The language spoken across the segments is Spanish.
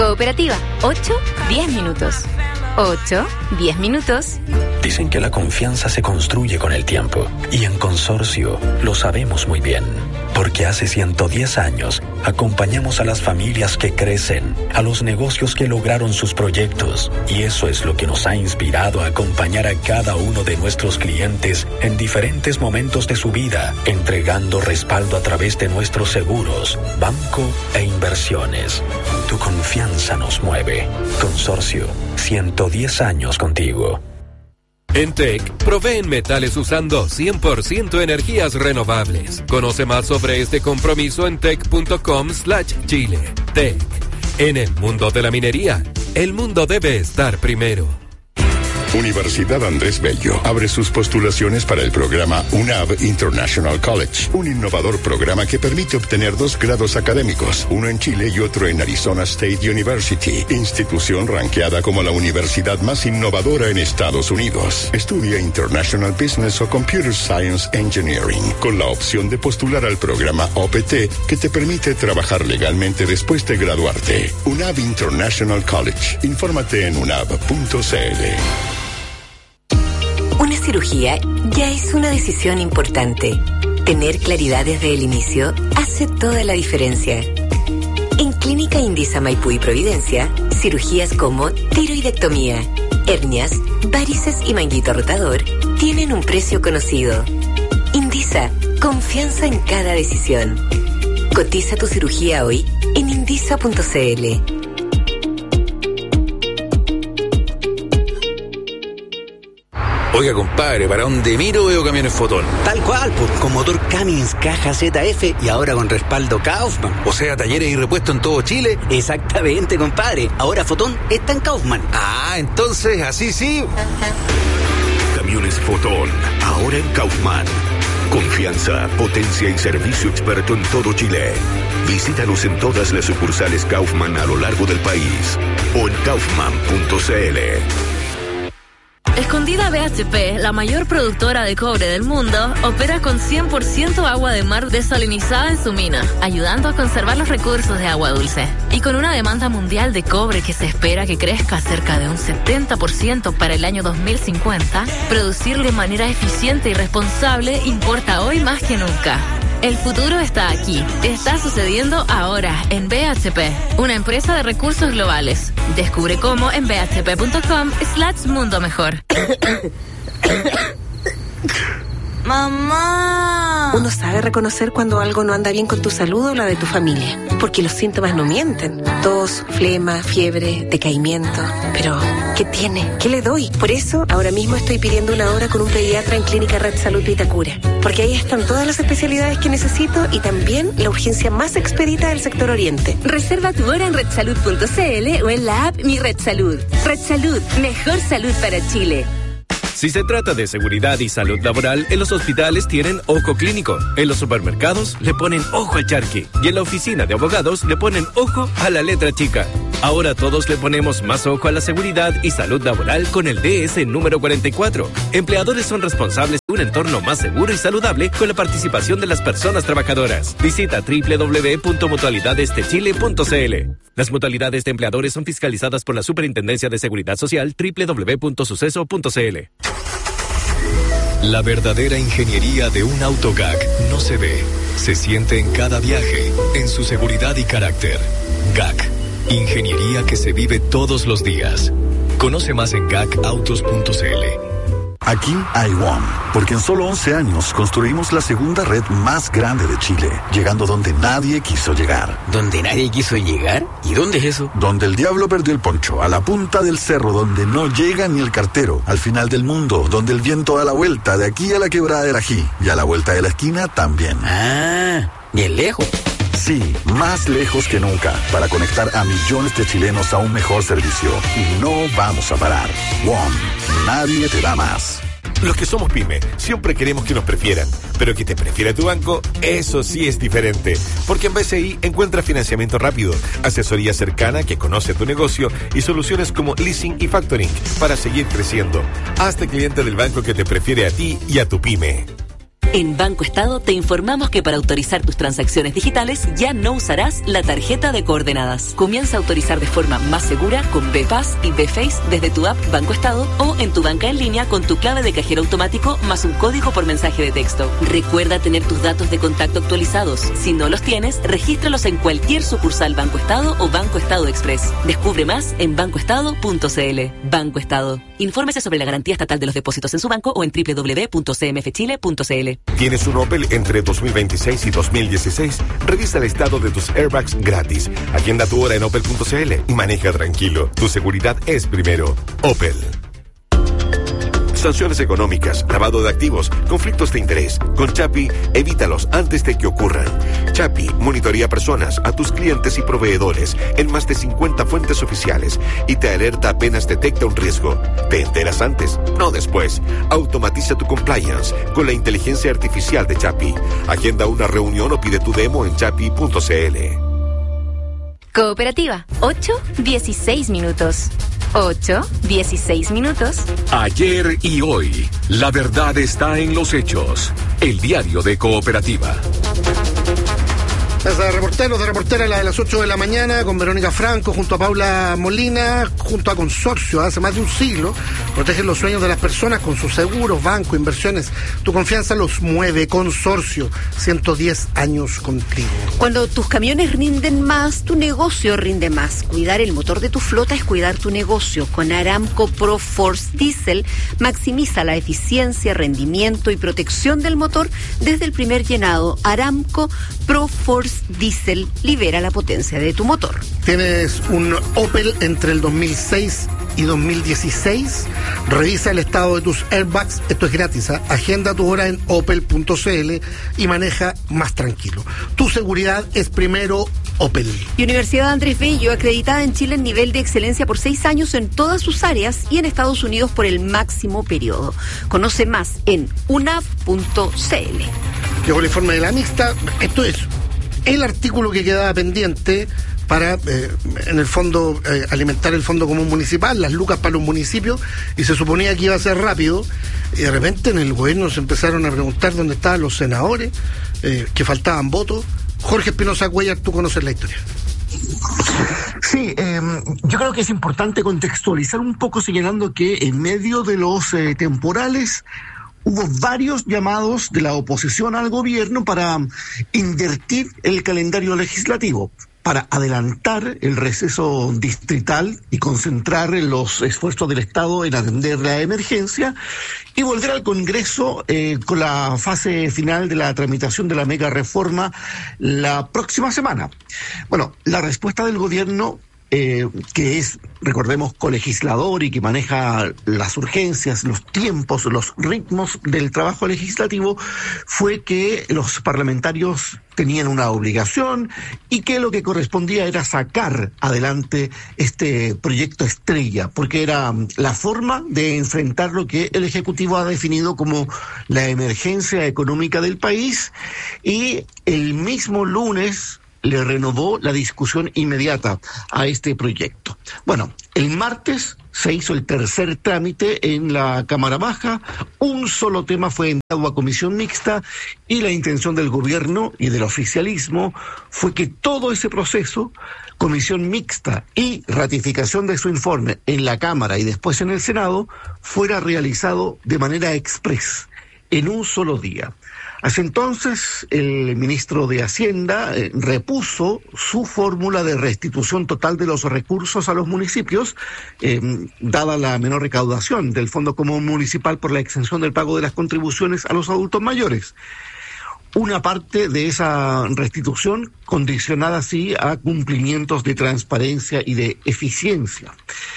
Cooperativa, 8-10 minutos. 8-10 minutos. Dicen que la confianza se construye con el tiempo, y en Consorcio lo sabemos muy bien, porque hace 110 años acompañamos a las familias que crecen, a los negocios que lograron sus proyectos, y eso es lo que nos ha inspirado a acompañar a cada uno de nuestros clientes en diferentes momentos de su vida, entregando respaldo a través de nuestros seguros, banco e inversiones. Tu confianza nos mueve. Consorcio, 110 años contigo. En TEC, proveen metales usando 100% energías renovables. Conoce más sobre este compromiso en tec.com/Chile. TEC. En el mundo de la minería, el mundo debe estar primero. Universidad Andrés Bello abre sus postulaciones para el programa UNAV International College, un innovador programa que permite obtener 2 grados académicos, uno en Chile y otro en Arizona State University, institución ranqueada como la universidad más innovadora en Estados Unidos. Estudia International Business o Computer Science Engineering, con la opción de postular al programa OPT, que te permite trabajar legalmente después de graduarte. UNAV International College. Infórmate en unav.cl. Una cirugía ya es una decisión importante. Tener claridad desde el inicio hace toda la diferencia. En Clínica Indisa Maipú y Providencia, cirugías como tiroidectomía, hernias, varices y manguito rotador tienen un precio conocido. Indisa, confianza en cada decisión. Cotiza tu cirugía hoy en indisa.cl. Oiga, compadre, ¿para dónde miro veo camiones Fotón? Tal cual, pues, con motor Cummins, caja ZF y ahora con respaldo Kaufman. O sea, talleres y repuestos en todo Chile. Exactamente, compadre. Ahora Fotón está en Kaufman. Ah, entonces, así sí. Camiones Fotón, ahora en Kaufman. Confianza, potencia y servicio experto en todo Chile. Visítanos en todas las sucursales Kaufman a lo largo del país o en kaufman.cl. Escondida BHP, la mayor productora de cobre del mundo, opera con 100% agua de mar desalinizada en su mina, ayudando a conservar los recursos de agua dulce. Y con una demanda mundial de cobre que se espera que crezca cerca de un 70% para el año 2050, producirlo de manera eficiente y responsable importa hoy más que nunca. El futuro está aquí. Está sucediendo ahora en BHP, una empresa de recursos globales. Descubre cómo en bhp.com/mundo mejor. ¡Mamá! Uno sabe reconocer cuando algo no anda bien con tu salud o la de tu familia, porque los síntomas no mienten. Tos, flema, fiebre, decaimiento. Pero, ¿qué tiene? ¿Qué le doy? Por eso, ahora mismo estoy pidiendo una hora con un pediatra en Clínica Red Salud Vitacura, porque ahí están todas las especialidades que necesito y también la urgencia más expedita del sector oriente. Reserva tu hora en redsalud.cl o en la app Mi Red Salud. Red Salud, mejor salud para Chile. Si se trata de seguridad y salud laboral, en los hospitales tienen ojo clínico, en los supermercados le ponen ojo al charqui y en la oficina de abogados le ponen ojo a la letra chica. Ahora todos le ponemos más ojo a la seguridad y salud laboral con el DS número 44. Empleadores son responsables de un entorno más seguro y saludable con la participación de las personas trabajadoras. Visita www.mutualidadestechile.cl. Las mutualidades de empleadores son fiscalizadas por la Superintendencia de Seguridad Social, www.suceso.cl. La verdadera ingeniería de un auto GAC no se ve, se siente en cada viaje, en su seguridad y carácter. GAC, ingeniería que se vive todos los días. Conoce más en gacautos.cl. Aquí hay One, porque en solo 11 años construimos la segunda red más grande de Chile, llegando donde nadie quiso llegar. ¿Donde nadie quiso llegar? ¿Y dónde es eso? Donde el diablo perdió el poncho, a la punta del cerro, donde no llega ni el cartero, al final del mundo, donde el viento da la vuelta, de aquí a la quebrada del Ají, y a la vuelta de la esquina también. Ah, bien lejos. Sí, más lejos que nunca, para conectar a millones de chilenos a un mejor servicio. Y no vamos a parar. One, nadie te da más. Los que somos pyme, siempre queremos que nos prefieran, pero que te prefiera tu banco, eso sí es diferente. Porque en BCI encuentras financiamiento rápido, asesoría cercana que conoce tu negocio y soluciones como leasing y factoring para seguir creciendo. Hazte cliente del banco que te prefiere a ti y a tu pyme. En Banco Estado te informamos que para autorizar tus transacciones digitales ya no usarás la tarjeta de coordenadas. Comienza a autorizar de forma más segura con BPass y BFace desde tu app Banco Estado o en tu banca en línea con tu clave de cajero automático más un código por mensaje de texto. Recuerda tener tus datos de contacto actualizados. Si no los tienes, regístralos en cualquier sucursal Banco Estado o Banco Estado Express. Descubre más en bancoestado.cl. Banco Estado. Infórmese sobre la garantía estatal de los depósitos en su banco o en www.cmfchile.cl. ¿Tienes un Opel entre 2026 y 2016? Revisa el estado de tus airbags gratis. Agenda tu hora en opel.cl y maneja tranquilo. Tu seguridad es primero. Opel. Sanciones económicas, lavado de activos, conflictos de interés. Con Chapi, evítalos antes de que ocurran. Chapi monitorea personas, a tus clientes y proveedores en más de 50 fuentes oficiales y te alerta apenas detecta un riesgo. Te enteras antes, no después. Automatiza tu compliance con la inteligencia artificial de Chapi. Agenda una reunión o pide tu demo en chapi.cl. Cooperativa, 8:16 minutos. 8:16 minutos. Ayer y hoy, la verdad está en los hechos. El diario de Cooperativa. Las de reporteros, de reportera, la de las 8 de la mañana, con Verónica Franco, junto a Paula Molina, junto a Consorcio, hace más de un siglo, protegen los sueños de las personas con sus seguros, bancos, inversiones. Tu confianza los mueve. Consorcio, 110 años contigo. Cuando tus camiones rinden más, tu negocio rinde más. Cuidar el motor de tu flota es cuidar tu negocio. Con Aramco Pro Force Diesel, maximiza la eficiencia, rendimiento y protección del motor desde el primer llenado. Aramco Pro Force Diesel libera la potencia de tu motor. ¿Tienes un Opel entre el 2006 y 2016? Revisa el estado de tus airbags. Esto es gratis, ¿eh? Agenda tu hora en opel.cl y maneja más tranquilo. Tu seguridad es primero. Opel. Y Universidad Andrés Bello, acreditada en Chile en nivel de excelencia por 6 años en todas sus áreas y en Estados Unidos por el máximo periodo. Conoce más en unav.cl. Llegó el informe de la mixta. Esto es el artículo que quedaba pendiente para, en el fondo, alimentar el Fondo Común Municipal, las lucas para los municipios, y se suponía que iba a ser rápido, y de repente en el gobierno se empezaron a preguntar dónde estaban los senadores, que faltaban votos. Jorge Espinosa Cuellar, tú conoces la historia. Sí, yo creo que es importante contextualizar un poco, señalando que en medio de los temporales hubo varios llamados de la oposición al gobierno para invertir el calendario legislativo, para adelantar el receso distrital y concentrar los esfuerzos del Estado en atender la emergencia y volver al Congreso con la fase final de la tramitación de la mega reforma la próxima semana. Bueno, la respuesta del gobierno, que es, recordemos, colegislador y que maneja las urgencias, los tiempos, los ritmos del trabajo legislativo, fue que los parlamentarios tenían una obligación y que lo que correspondía era sacar adelante este proyecto estrella, porque era la forma de enfrentar lo que el Ejecutivo ha definido como la emergencia económica del país, y el mismo lunes le renovó la discusión inmediata a este proyecto. Bueno, el martes se hizo el tercer trámite en la Cámara Baja, un solo tema fue enviado a comisión mixta y la intención del gobierno y del oficialismo fue que todo ese proceso, comisión mixta y ratificación de su informe en la Cámara y después en el Senado, fuera realizado de manera express, en un solo día. Hace entonces el ministro de Hacienda repuso su fórmula de restitución total de los recursos a los municipios, dada la menor recaudación del Fondo Común Municipal por la exención del pago de las contribuciones a los adultos mayores. Una parte de esa restitución condicionada así a cumplimientos de transparencia y de eficiencia.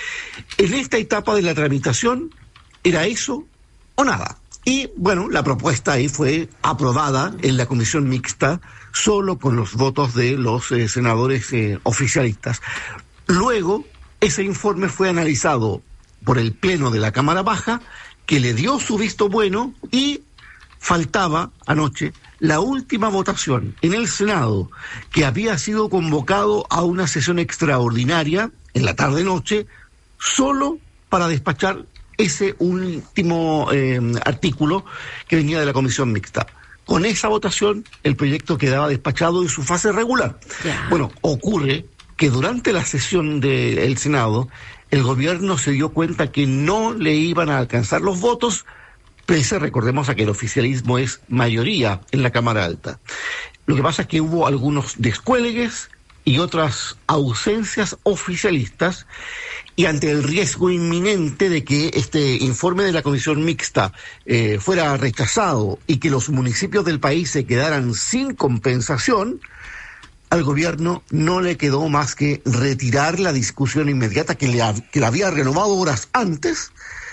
En esta etapa de la tramitación, ¿era eso o nada? Y bueno, la propuesta ahí fue aprobada en la comisión mixta solo con los votos de los senadores oficialistas. Luego, ese informe fue analizado por el Pleno de la Cámara Baja, que le dio su visto bueno, y faltaba anoche la última votación en el Senado, que había sido convocado a una sesión extraordinaria en la tarde-noche solo para despachar ese último artículo que venía de la comisión mixta. con esa votación el proyecto quedaba despachado en su fase regular. Bueno, ocurre que durante la sesión del Senado el gobierno se dio cuenta que no le iban a alcanzar los votos, pese, recordemos, a que el oficialismo es mayoría en la Cámara Alta. Lo que pasa es que hubo algunos descuelgues y otras ausencias oficialistas, y ante el riesgo inminente de que este informe de la Comisión Mixta fuera rechazado y que los municipios del país se quedaran sin compensación, al gobierno no le quedó más que retirar la discusión inmediata que la había renovado horas antes,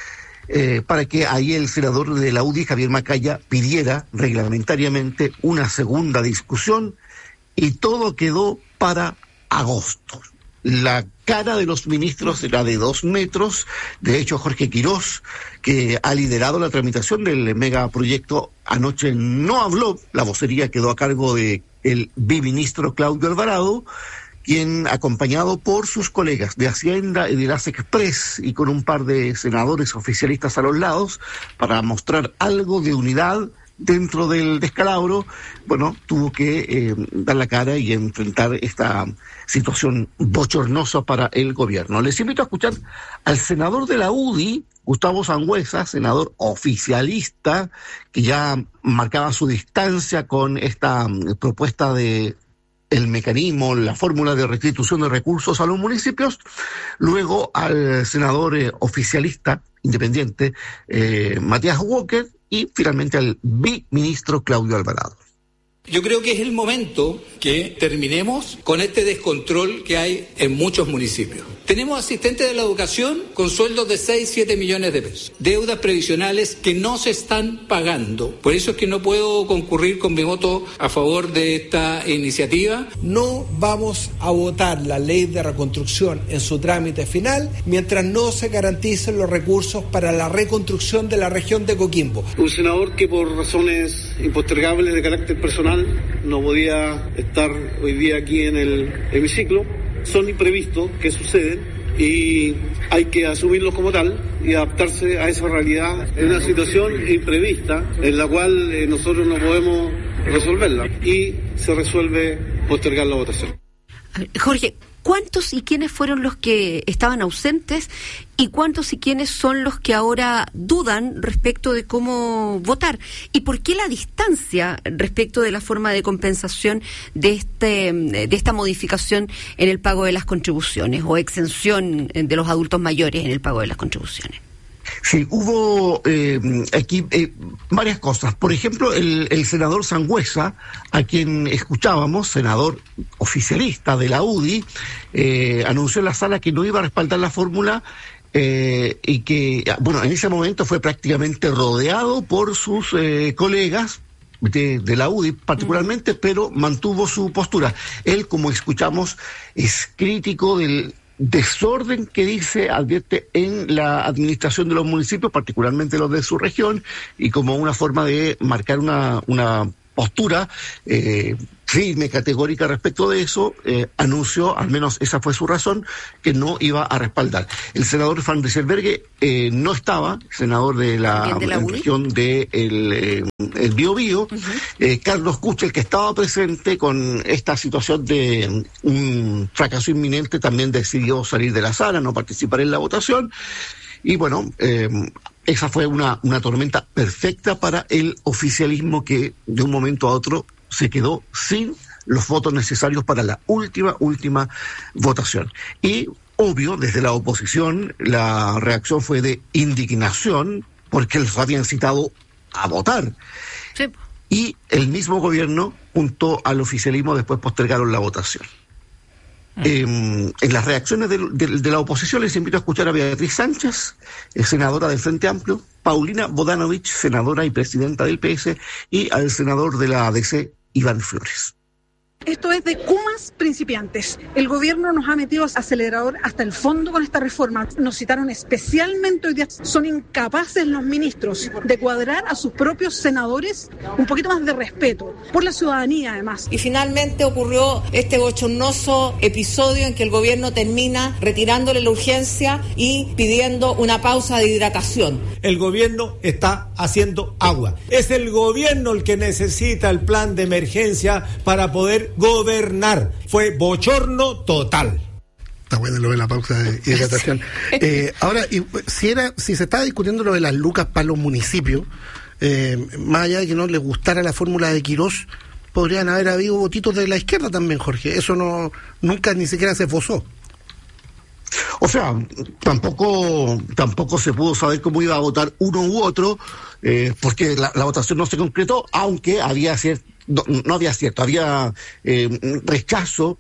para que ahí el senador de la UDI, Javier Macaya, pidiera reglamentariamente una segunda discusión, y todo quedó para agosto. La cara de los ministros era de 2 metros. De hecho, Jorge Quirós, que ha liderado la tramitación del megaproyecto, anoche no habló. La vocería quedó a cargo de el biministro Claudio Alvarado, quien, acompañado por sus colegas de Hacienda y de las Express y con un par de senadores oficialistas a los lados, para mostrar algo de unidad dentro del descalabro, bueno, tuvo que dar la cara y enfrentar esta situación bochornosa para el gobierno. Les invito a escuchar al senador de la UDI, Gustavo Sangüesa, senador oficialista, que ya marcaba su distancia con esta propuesta de el mecanismo, la fórmula de restitución de recursos a los municipios, luego al senador oficialista independiente, Matías Walker, y finalmente al biministro Claudio Alvarado. Yo creo que es el momento que terminemos con este descontrol que hay en muchos municipios. Tenemos asistentes de la educación con sueldos de 6-7 millones de pesos, deudas previsionales que no se están pagando. Por eso es que no puedo concurrir con mi voto a favor de esta iniciativa. No vamos a votar la ley de reconstrucción en su trámite final mientras no se garanticen los recursos para la reconstrucción de la región de Coquimbo. Un senador que por razones impostergables de carácter personal no podía estar hoy día aquí en el hemiciclo. Son imprevistos que suceden y hay que asumirlos como tal y adaptarse a esa realidad. Es una situación imprevista en la cual nosotros no podemos resolverla y se resuelve postergar la votación. Jorge, ¿cuántos y quiénes fueron los que estaban ausentes y cuántos y quiénes son los que ahora dudan respecto de cómo votar? ¿Y por qué la distancia respecto de la forma de compensación de esta modificación en el pago de las contribuciones o exención de los adultos mayores en el pago de las contribuciones? Sí, hubo aquí varias cosas. Por ejemplo, el senador Sangüesa, a quien escuchábamos, senador oficialista de la UDI, anunció en la sala que no iba a respaldar la fórmula y que, bueno, en ese momento fue prácticamente rodeado por sus colegas de la UDI particularmente, pero mantuvo su postura. Él, como escuchamos, es crítico del desorden que advierte en la administración de los municipios, particularmente los de su región, y como una forma de marcar una postura firme, categórica respecto de eso, anunció, al menos esa fue su razón, que no iba a respaldar. El senador Van Rieselberghe no estaba, senador de la región de el Biobío. Carlos Kuchel, que estaba presente con esta situación de un fracaso inminente, también decidió salir de la sala, no participar en la votación. Y bueno, esa fue una tormenta perfecta para el oficialismo, que de un momento a otro se quedó sin los votos necesarios para la última votación. Y obvio, desde la oposición, la reacción fue de indignación, porque los habían citado a votar. Sí. Y el mismo gobierno, junto al oficialismo, después postergaron la votación. En las reacciones de la oposición les invito a escuchar a Beatriz Sánchez, senadora del Frente Amplio, Paulina Bodanovich, senadora y presidenta del PS, y al senador de la ADC, Iván Flores. Esto es de Kumas principiantes. El gobierno nos ha metido acelerador hasta el fondo con esta reforma. Nos citaron especialmente hoy día. Son incapaces los ministros de cuadrar a sus propios senadores un poquito más de respeto por la ciudadanía, además. Y finalmente ocurrió este bochornoso episodio en que el gobierno termina retirándole la urgencia y pidiendo una pausa de hidratación. El gobierno está haciendo agua. Es el gobierno el que necesita el plan de emergencia para poder gobernar. Fue bochorno total. Está bueno lo de la pausa de hidratación. Ahora, si se estaba discutiendo lo de las lucas para los municipios, más allá de que no les gustara la fórmula de Quirós, podrían haber habido votitos de la izquierda también, Jorge. Eso nunca ni siquiera se esbozó. O sea, tampoco se pudo saber cómo iba a votar uno u otro, porque la votación no se concretó, aunque había había rechazo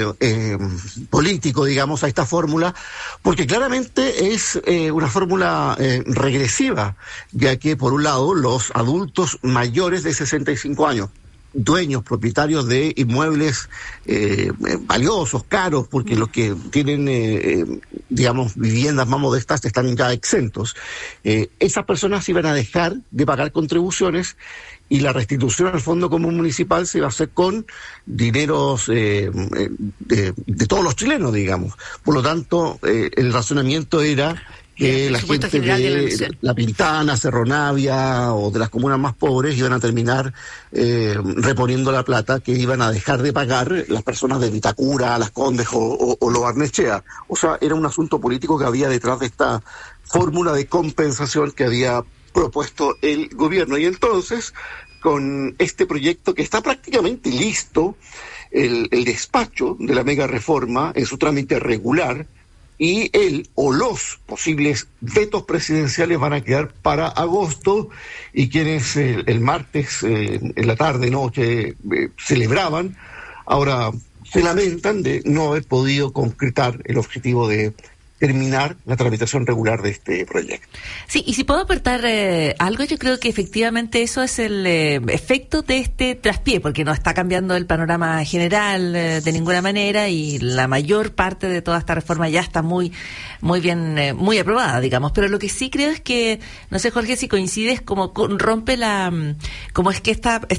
político, digamos, a esta fórmula, porque claramente es una fórmula regresiva, ya que por un lado los adultos mayores de 65 años, dueños, propietarios de inmuebles valiosos, caros, porque los que tienen, viviendas más modestas están ya exentos. Esas personas iban a dejar de pagar contribuciones y la restitución al Fondo Común Municipal se iba a hacer con dineros de todos los chilenos, digamos. Por lo tanto, el razonamiento era que la gente de La Pintana, Cerro Navia o de las comunas más pobres iban a terminar reponiendo la plata que iban a dejar de pagar las personas de Vitacura, Las Condes o Lo Barnechea. O sea, era un asunto político que había detrás de esta fórmula de compensación que había propuesto el gobierno. Y entonces, con este proyecto que está prácticamente listo, el despacho de la mega reforma en su trámite regular, y él o los posibles vetos presidenciales van a quedar para agosto, y quienes el martes en la tarde, noche, celebraban, ahora se lamentan de no haber podido concretar el objetivo de terminar la tramitación regular de este proyecto. Sí, y si puedo aportar algo, yo creo que efectivamente eso es el efecto de este traspié, porque no está cambiando el panorama general de ninguna manera, y la mayor parte de toda esta reforma ya está muy bien, muy aprobada, digamos. Pero lo que sí creo es que, no sé, Jorge, si coincides, como rompe como es que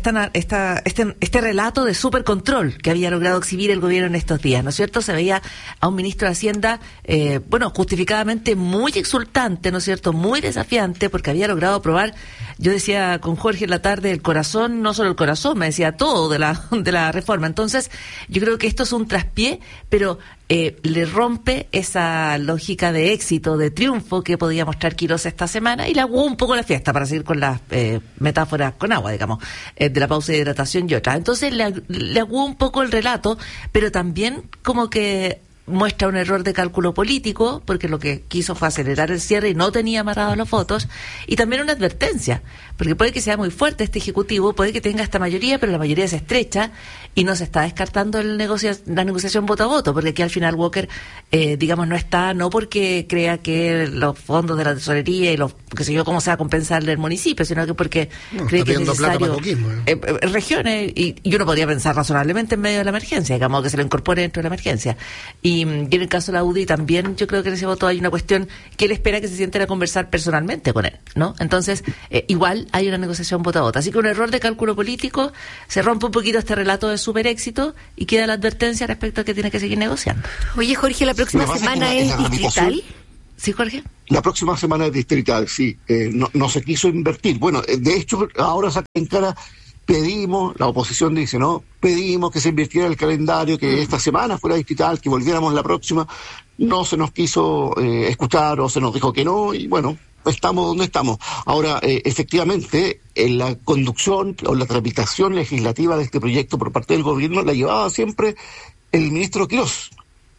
este relato de supercontrol que había logrado exhibir el gobierno en estos días, ¿no es cierto? Se veía a un ministro de Hacienda justificadamente muy exultante, ¿no es cierto?, muy desafiante, porque había logrado aprobar, yo decía con Jorge en la tarde, el corazón, no solo el corazón, me decía todo de la reforma. Entonces, yo creo que esto es un traspié, pero le rompe esa lógica de éxito, de triunfo que podía mostrar Quirós esta semana, y le aguó un poco la fiesta, para seguir con las metáforas con agua, digamos, de la pausa de hidratación y otras. Entonces, le aguó un poco el relato, pero también como que muestra un error de cálculo político, porque lo que quiso fue acelerar el cierre y no tenía amarrados los votos, y también una advertencia, porque puede que sea muy fuerte este Ejecutivo, puede que tenga esta mayoría, pero la mayoría se estrecha y no se está descartando la negociación voto a voto, porque aquí al final Walker, no está, no porque crea que los fondos de la tesorería y los, qué sé yo, cómo se va a compensarle el municipio, sino que porque cree que es necesario regiones, y uno podría pensar razonablemente en medio de la emergencia, digamos, que se lo incorpore dentro de la emergencia. Y en el caso de la UDI también, yo creo que en ese voto hay una cuestión que él espera que se sienten a conversar personalmente con él, ¿no? Entonces, igual hay una negociación voto a voto. Así que un error de cálculo político, se rompe un poquito este relato de super éxito y queda la advertencia respecto a que tiene que seguir negociando. Oye, Jorge, ¿la próxima semana es distrital? Sí, Jorge. La próxima semana es distrital, sí. No se quiso invertir. Bueno, de hecho, ahora saca en cara... la oposición dice, ¿no? Pedimos que se invirtiera el calendario, que esta semana fuera distrital, que volviéramos la próxima. No se nos quiso escuchar, o se nos dijo que no, y bueno, estamos donde estamos. Ahora, efectivamente, en la conducción o la tramitación legislativa de este proyecto por parte del gobierno la llevaba siempre el ministro Quirós.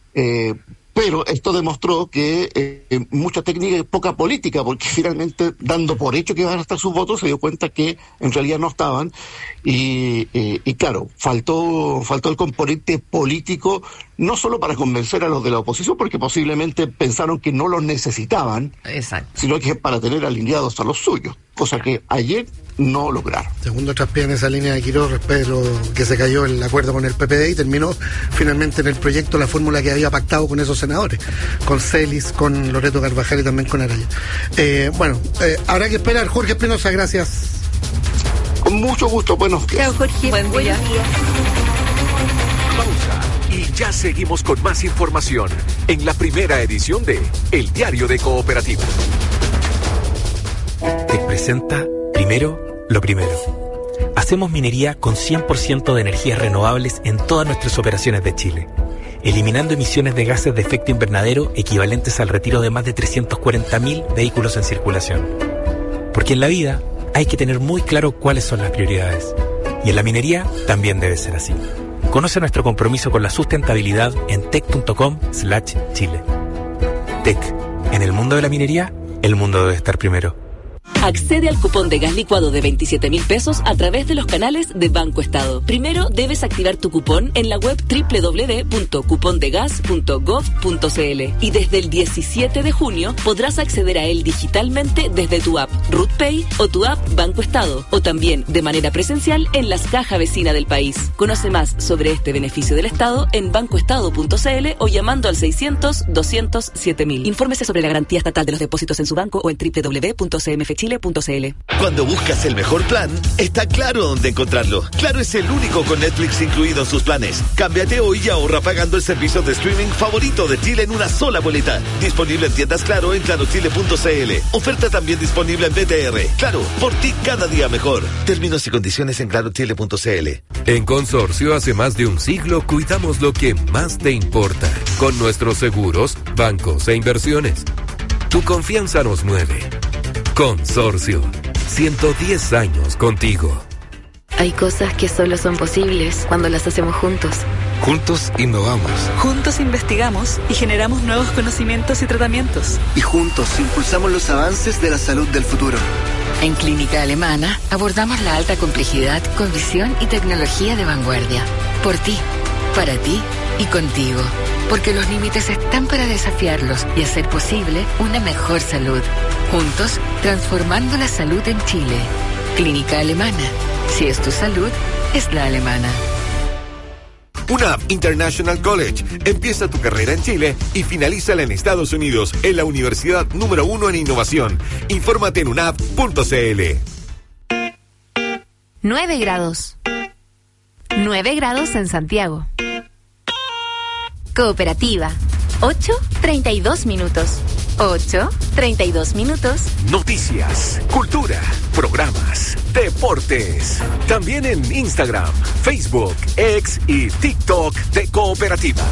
Pero esto demostró que mucha técnica y poca política, porque finalmente, dando por hecho que iban a estar sus votos, se dio cuenta que en realidad no estaban, y claro, faltó el componente político, no solo para convencer a los de la oposición, porque posiblemente pensaron que no los necesitaban, exacto, sino que para tener alineados a los suyos, cosa que ayer no lograr. Segundo traspié en esa línea de Quirós, después de lo que se cayó el acuerdo con el PPD y terminó finalmente en el proyecto la fórmula que había pactado con esos senadores, con Celis, con Loreto Carvajal y también con Araya. Habrá que esperar. Jorge Espinosa, gracias. Con mucho gusto, buenos días. Chao, Jorge. Buen día. Pausa y ya seguimos con más información en la primera edición de El Diario de Cooperativa. Te presenta Primero lo Primero. Hacemos minería con 100% de energías renovables en todas nuestras operaciones de Chile, eliminando emisiones de gases de efecto invernadero equivalentes al retiro de más de 340.000 vehículos en circulación. Porque en la vida hay que tener muy claro cuáles son las prioridades. Y en la minería también debe ser así. Conoce nuestro compromiso con la sustentabilidad en tec.com/Chile. Tec. En el mundo de la minería, el mundo debe estar primero. Accede al cupón de gas licuado de 27.000 pesos a través de los canales de Banco Estado. Primero debes activar tu cupón en la web www.cupondegas.gov.cl y desde el 17 de junio podrás acceder a él digitalmente desde tu app RutPay o tu app Banco Estado, o también de manera presencial en las cajas vecinas del país. Conoce más sobre este beneficio del Estado en bancoestado.cl o llamando al 600-200-7000. Infórmese sobre la garantía estatal de los depósitos en su banco o en www.cmfchile.cl. Cuando buscas el mejor plan, está Claro dónde encontrarlo. Claro es el único con Netflix incluido en sus planes. Cámbiate hoy y ahorra pagando el servicio de streaming favorito de Chile en una sola boleta. Disponible en tiendas Claro en clarochile.cl. Oferta también disponible en BTR. Claro, por ti cada día mejor. Términos y condiciones en clarochile.cl. En Consorcio, hace más de un siglo, cuidamos lo que más te importa. Con nuestros seguros, bancos e inversiones. Tu confianza nos mueve. Consorcio, 110 años contigo. Hay cosas que solo son posibles cuando las hacemos juntos. Juntos innovamos. Juntos investigamos y generamos nuevos conocimientos y tratamientos. Y juntos impulsamos los avances de la salud del futuro. En Clínica Alemana abordamos la alta complejidad con visión y tecnología de vanguardia. Por ti, para ti y contigo. Porque los límites están para desafiarlos y hacer posible una mejor salud. Juntos, transformando la salud en Chile. Clínica Alemana. Si es tu salud, es la alemana. UNAV International College. Empieza tu carrera en Chile y finalízala en Estados Unidos, en la universidad número 1 en innovación. Infórmate en unav.cl. 9 grados. 9 grados en Santiago. Cooperativa. 8:32 minutos. 8:32 minutos. Noticias, cultura, programas, deportes. También en Instagram, Facebook, X y TikTok de Cooperativa.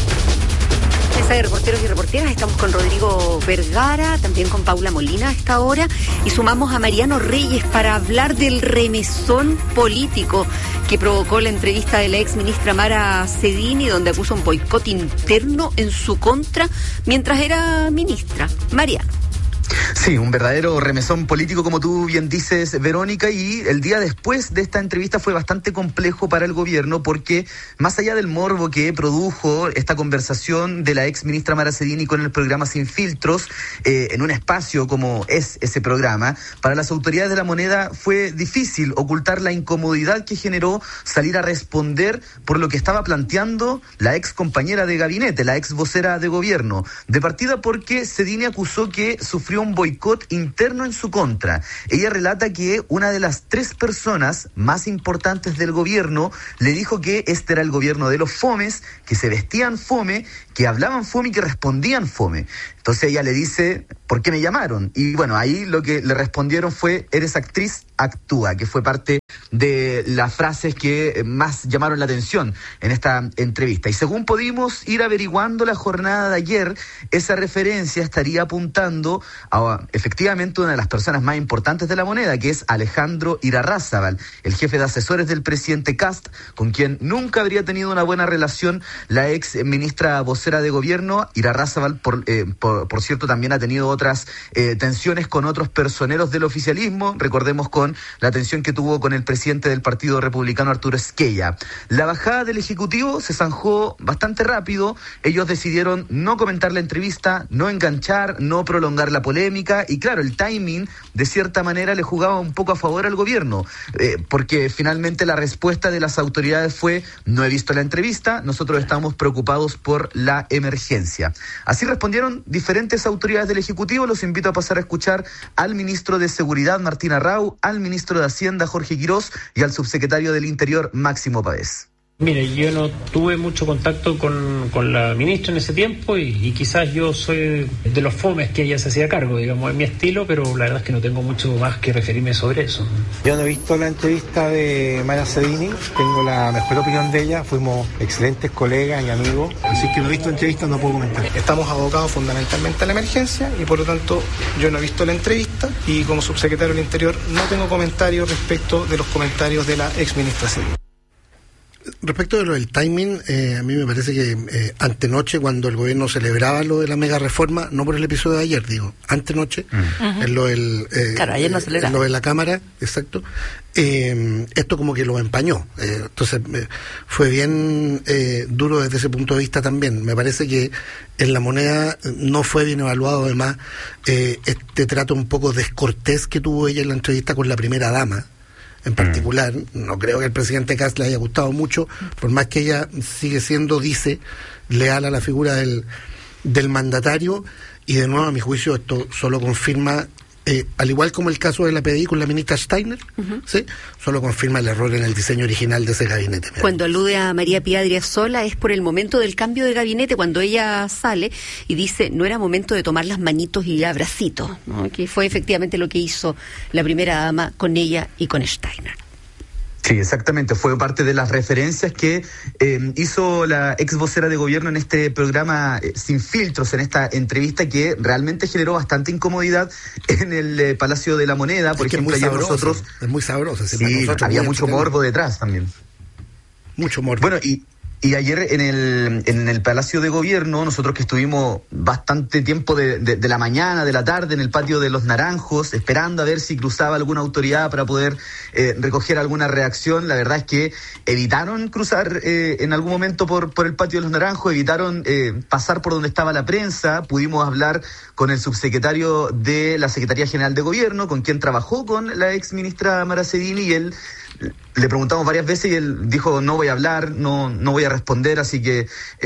Mesa de reporteros y reporteras, estamos con Rodrigo Vergara, también con Paula Molina a esta hora, y sumamos a Mariano Reyes para hablar del remesón político que provocó la entrevista de la ex ministra Mara Cedini, donde acusa un boicot interno en su contra mientras era ministra. Mariano. Sí, un verdadero remesón político, como tú bien dices, Verónica, y el día después de esta entrevista fue bastante complejo para el gobierno porque, más allá del morbo que produjo esta conversación de la ex ministra Mara Cedini con el programa Sin Filtros, en un espacio como es ese programa, para las autoridades de la moneda fue difícil ocultar la incomodidad que generó salir a responder por lo que estaba planteando la ex compañera de gabinete, la ex vocera de gobierno, de partida porque Cedini acusó que sufrió un boicot interno en su contra. Ella relata que una de las 3 personas más importantes del gobierno le dijo que este era el gobierno de los fomes, que se vestían fome, que hablaban fome y que respondían fome. Entonces ella le dice, ¿por qué me llamaron? Y bueno, ahí lo que le respondieron fue, eres actriz, actúa, que fue parte de las frases que más llamaron la atención en esta entrevista. Y según pudimos ir averiguando la jornada de ayer, esa referencia estaría apuntando a efectivamente una de las personas más importantes de la moneda, que es Alejandro Irarrázaval, el jefe de asesores del presidente Kast, con quien nunca habría tenido una buena relación la ex ministra vocera de gobierno. Irarrázaval, por cierto, también ha tenido otras tensiones con otros personeros del oficialismo. Recordemos con la tensión que tuvo con el presidente del Partido Republicano, Arturo Esquella. La bajada del Ejecutivo se zanjó bastante rápido. Ellos decidieron no comentar la entrevista, no enganchar, no prolongar la polémica, y claro, el timing de cierta manera le jugaba un poco a favor al gobierno, porque finalmente la respuesta de las autoridades fue: no he visto la entrevista, nosotros estamos preocupados por la emergencia. Así respondieron diferentes autoridades del Ejecutivo. Los invito a pasar a escuchar al ministro de Seguridad, Martín Arrau, al ministro de Hacienda, Jorge Quirós, y al subsecretario del Interior, Máximo Pavés. Mire, yo no tuve mucho contacto con la ministra en ese tiempo y quizás yo soy de los fomes que ella se hacía cargo, digamos, es mi estilo, pero la verdad es que no tengo mucho más que referirme sobre eso. Yo no he visto la entrevista de Marasedini, tengo la mejor opinión de ella, fuimos excelentes colegas y amigos, así que no he visto la entrevista, no puedo comentar. Estamos abocados fundamentalmente a la emergencia y por lo tanto yo no he visto la entrevista y como subsecretario del Interior no tengo comentarios respecto de los comentarios de la exministra Sedini. Respecto de lo del timing, a mí me parece que antenoche, cuando el gobierno celebraba lo de la mega reforma, no por el episodio de ayer, digo, antenoche, en lo del claro, ayer no celebraba. Lo de la Cámara, exacto, esto como que lo empañó. Entonces fue bien duro desde ese punto de vista también. Me parece que en La Moneda no fue bien evaluado, además, este trato un poco descortés que tuvo ella en la entrevista con la primera dama. En particular, no creo que el presidente Kast le haya gustado mucho, por más que ella sigue siendo, dice, leal a la figura del mandatario, y de nuevo, a mi juicio, esto solo confirma, al igual como el caso de la PDI con la ministra Steiner, ¿sí? Solo confirma el error en el diseño original de ese gabinete. Cuando alude a María Pía Adriasola es por el momento del cambio de gabinete, cuando ella sale y dice no era momento de tomar las manitos y abracitos, ¿no? Que fue efectivamente lo que hizo la primera dama con ella y con Steiner. Sí, exactamente. Fue parte de las referencias que hizo la ex vocera de gobierno en este programa Sin Filtros, en esta entrevista que realmente generó bastante incomodidad en el Palacio de la Moneda. Por ejemplo, ayer nosotros... Es muy sabroso. Sí, había mucho morbo detrás también. Mucho morbo. Bueno, y ayer en el Palacio de Gobierno, nosotros que estuvimos bastante tiempo de la mañana, de la tarde, en el patio de los Naranjos, esperando a ver si cruzaba alguna autoridad para poder recoger alguna reacción, la verdad es que evitaron cruzar en algún momento por el patio de los Naranjos, evitaron pasar por donde estaba la prensa. Pudimos hablar con el subsecretario de la Secretaría General de Gobierno, con quien trabajó con la ex ministra Marasedini, y él... Le preguntamos varias veces y él dijo no voy a hablar, no voy a responder, así que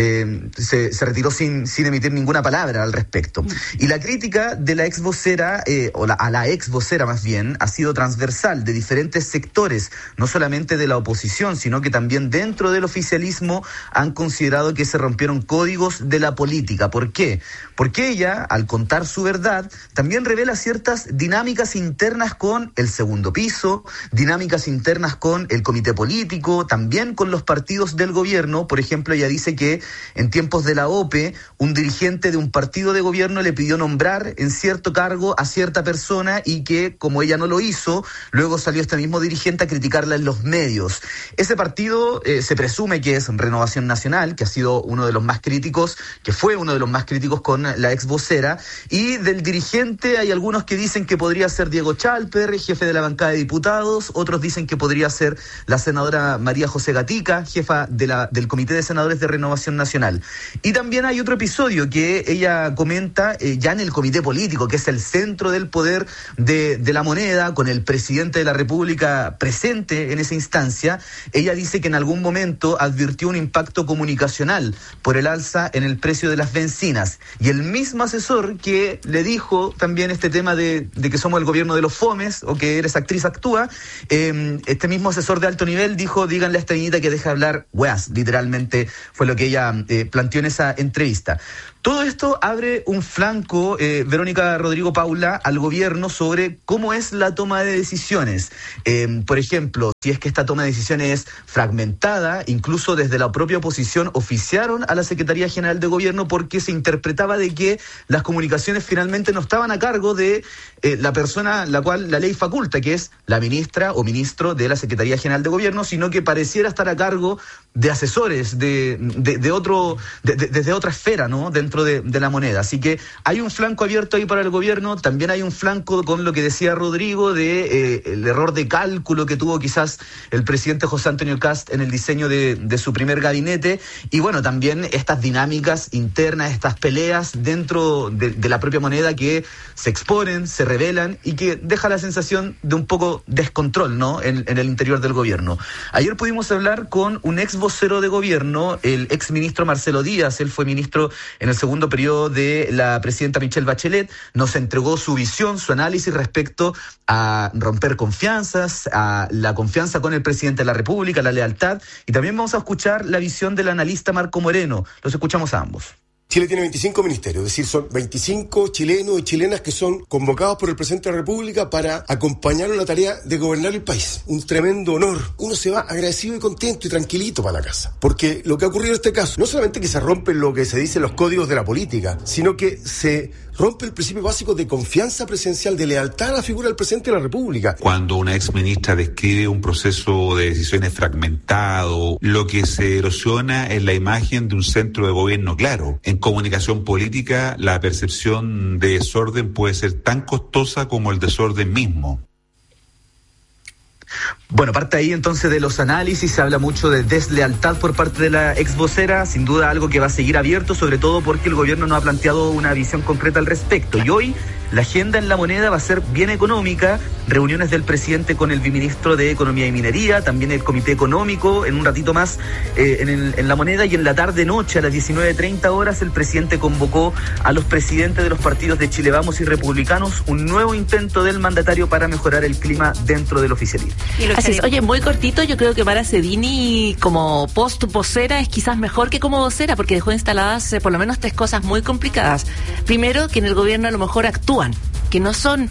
se retiró sin emitir ninguna palabra al respecto. Y la crítica de la ex vocera, a la ex vocera más bien, ha sido transversal de diferentes sectores, no solamente de la oposición, sino que también dentro del oficialismo han considerado que se rompieron códigos de la política. ¿Por qué? Porque ella, al contar su verdad, también revela ciertas dinámicas internas con el segundo piso, dinámicas internas con el comité político, también con los partidos del gobierno. Por ejemplo, ella dice que en tiempos de la OPE, un dirigente de un partido de gobierno le pidió nombrar en cierto cargo a cierta persona y que, como ella no lo hizo, luego salió este mismo dirigente a criticarla en los medios. Ese partido se presume que es Renovación Nacional, que ha sido uno de los más críticos, que fue uno de los más críticos con la ex vocera, y del dirigente hay algunos que dicen que podría ser Diego Chalper, jefe de la bancada de diputados, otros dicen que podría ser la senadora María José Gatica, jefa del Comité de Senadores de Renovación Nacional. Y también hay otro episodio que ella comenta ya en el comité político, que es el centro del poder de la Moneda, con el presidente de la República presente en esa instancia. Ella dice que en algún momento advirtió un impacto comunicacional por el alza en el precio de las bencinas. Y el mismo asesor que le dijo también este tema de que somos el gobierno de los fomes, o que eres actriz actúa, este mismo asesor de alto nivel dijo, díganle a esta niñita que deje de hablar weas, literalmente fue lo que ella planteó en esa entrevista. Todo esto abre un flanco, Verónica Rodrigo Paula, al gobierno sobre cómo es la toma de decisiones. Por ejemplo, si es que esta toma de decisiones es fragmentada, incluso desde la propia oposición oficiaron a la Secretaría General de Gobierno porque se interpretaba de que las comunicaciones finalmente no estaban a cargo de la persona la cual la ley faculta, que es la ministra o ministro de la Secretaría General de Gobierno, sino que pareciera estar a cargo de asesores desde otra esfera, ¿no? Dentro de la moneda. Así que hay un flanco abierto ahí para el gobierno, también hay un flanco con lo que decía Rodrigo de el error de cálculo que tuvo quizás el presidente José Antonio Kast en el diseño de su primer gabinete, y bueno, también estas dinámicas internas, estas peleas dentro de la propia moneda que se exponen, se revelan y que deja la sensación de un poco descontrol, ¿no? En el interior del gobierno. Ayer pudimos hablar con un ex vocero de gobierno, el ex ministro Marcelo Díaz. Él fue ministro en el segundo periodo de la presidenta Michelle Bachelet. Nos entregó su visión, su análisis respecto a romper confianzas, a la confianza con el presidente de la República, la lealtad, y también vamos a escuchar la visión del analista Marco Moreno. Los escuchamos a ambos. Chile tiene 25 ministerios, es decir, son 25 chilenos y chilenas que son convocados por el presidente de la República para acompañarlo en la tarea de gobernar el país. Un tremendo honor. Uno se va agradecido y contento y tranquilito para la casa. Porque lo que ha ocurrido en este caso, no solamente que se rompen lo que se dice en los códigos de la política, sino que se rompe el principio básico de confianza presidencial, de lealtad a la figura del presidente de la República. Cuando una ex ministra describe un proceso de decisiones fragmentado, lo que se erosiona es la imagen de un centro de gobierno claro. En comunicación política, la percepción de desorden puede ser tan costosa como el desorden mismo. Bueno, parte ahí entonces de los análisis, se habla mucho de deslealtad por parte de la ex vocera, sin duda algo que va a seguir abierto, sobre todo porque el gobierno no ha planteado una visión concreta al respecto. Y hoy la agenda en la moneda va a ser bien económica, reuniones del presidente con el viceministro de Economía y Minería, también el Comité Económico, en un ratito más en la moneda, y en la tarde-noche a las 19:30 horas el presidente convocó a los presidentes de los partidos de Chile Vamos y Republicanos, un nuevo intento del mandatario para mejorar el clima dentro del oficialismo. Así es. Oye, muy cortito, yo creo que Mara Cedini como post-vocera es quizás mejor que como vocera, porque dejó instaladas por lo menos 3 cosas muy complicadas. Primero, que en el gobierno a lo mejor actúan, que no son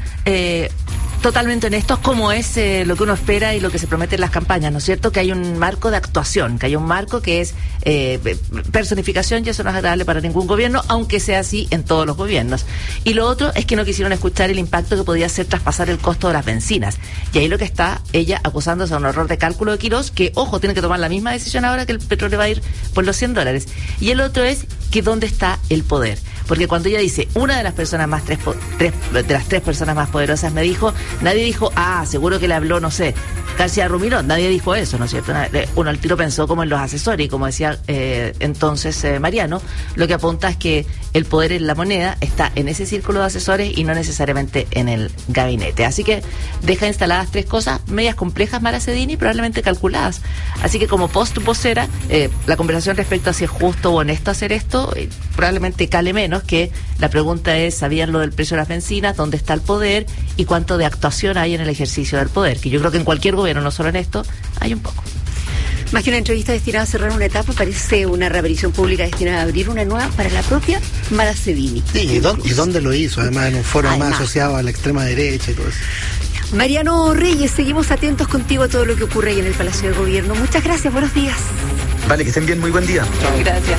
totalmente honestos como es lo que uno espera y lo que se promete en las campañas, ¿no es cierto? Que hay un marco de actuación, que hay un marco que es personificación, y eso no es agradable para ningún gobierno, aunque sea así en todos los gobiernos. Y lo otro es que no quisieron escuchar el impacto que podía ser traspasar el costo de las bencinas. Y ahí lo que está ella acusándose a un error de cálculo de Quirós, que, ojo, tiene que tomar la misma decisión ahora que el petróleo va a ir por los $100. Y el otro es que dónde está el poder. Porque cuando ella dice, una de las personas más de las 3 personas más poderosas me dijo, nadie dijo, seguro que le habló, no sé, García Rumirón, nadie dijo eso, ¿no es cierto? Uno al tiro pensó como en los asesores, y como decía entonces Mariano, lo que apunta es que el poder en la moneda está en ese círculo de asesores y no necesariamente en el gabinete. Así que deja instaladas 3 cosas medias complejas, Mara Cedini, probablemente calculadas. Así que como post-vocera, la conversación respecto a si es justo o honesto hacer esto, probablemente cale menos, que la pregunta es, ¿sabían lo del precio de las bencinas? ¿Dónde está el poder? ¿Y cuánto de actuación hay en el ejercicio del poder? Que yo creo que en cualquier gobierno, no solo en esto, hay un poco. Más que una entrevista destinada a cerrar una etapa, parece una reaparición pública destinada a abrir una nueva para la propia Mara Cedini. Sí, ¿y dónde lo hizo? Además, en un foro más asociado a la extrema derecha y todo eso. Mariano Reyes, seguimos atentos contigo a todo lo que ocurre ahí en el Palacio de Gobierno. Muchas gracias, buenos días. Vale, que estén bien, muy buen día. Gracias.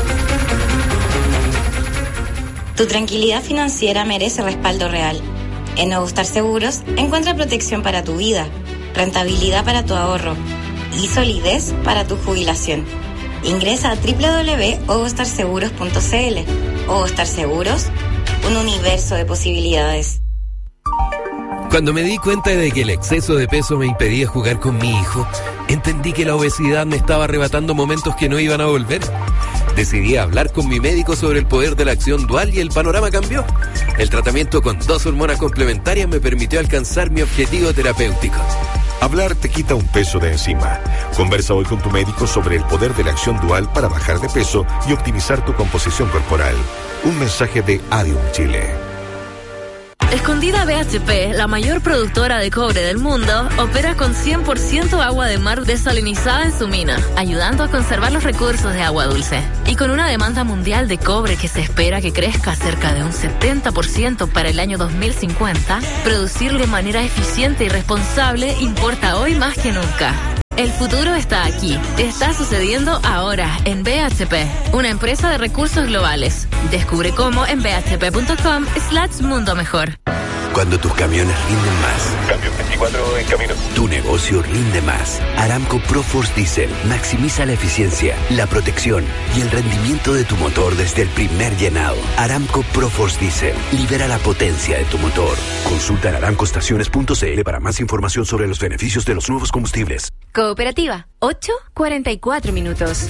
Tu tranquilidad financiera merece respaldo real. En Ovostar Seguros encuentra protección para tu vida, rentabilidad para tu ahorro y solidez para tu jubilación. Ingresa a www.ovostarseguros.cl. Ovostar Seguros, un universo de posibilidades. Cuando me di cuenta de que el exceso de peso me impedía jugar con mi hijo, entendí que la obesidad me estaba arrebatando momentos que no iban a volver. Decidí hablar con mi médico sobre el poder de la acción dual y el panorama cambió. El tratamiento con 2 hormonas complementarias me permitió alcanzar mi objetivo terapéutico. Hablar te quita un peso de encima. Conversa hoy con tu médico sobre el poder de la acción dual para bajar de peso y optimizar tu composición corporal. Un mensaje de Adium Chile. Escondida BHP, la mayor productora de cobre del mundo, opera con 100% agua de mar desalinizada en su mina, ayudando a conservar los recursos de agua dulce. Y con una demanda mundial de cobre que se espera que crezca cerca de un 70% para el año 2050, producirlo de manera eficiente y responsable importa hoy más que nunca. El futuro está aquí. Está sucediendo ahora en BHP, una empresa de recursos globales. Descubre cómo en bhp.com/mundo mejor. Cuando tus camiones rinden más. Cambio 24 en camino. Tu negocio rinde más. Aramco ProForce Diesel maximiza la eficiencia, la protección y el rendimiento de tu motor desde el primer llenado. Aramco ProForce Diesel libera la potencia de tu motor. Consulta en aramcoestaciones.cl para más información sobre los beneficios de los nuevos combustibles. Cooperativa, 8:44 minutos.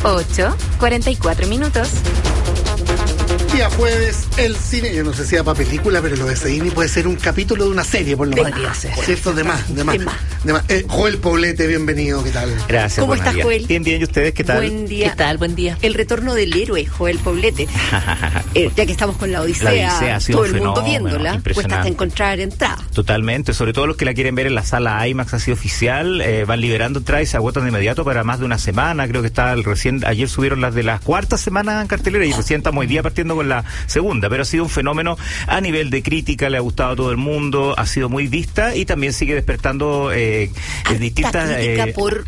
8:44 minutos. Día jueves, el cine, yo no sé si era para película, pero lo de Sedini puede ser un capítulo de una serie, por lo menos. ¿Cierto? De más. Joel Poblete, bienvenido, ¿qué tal? Gracias. ¿Cómo estás, Joel? Bien, ¿y ustedes qué tal? Buen día. ¿Qué tal? Buen día. El retorno del héroe, Joel Poblete. Ya que estamos con la Odisea, todo el mundo viéndola, cuesta hasta encontrar entrada. Totalmente, sobre todo los que la quieren ver en la sala IMAX así oficial, van liberando entradas y se agotan de inmediato para más de una semana. Creo que ayer subieron las de la cuarta semana en cartelera y recién estamos hoy día partiendo con la segunda, pero ha sido un fenómeno a nivel de crítica, le ha gustado a todo el mundo, ha sido muy vista y también sigue despertando distintas... crítica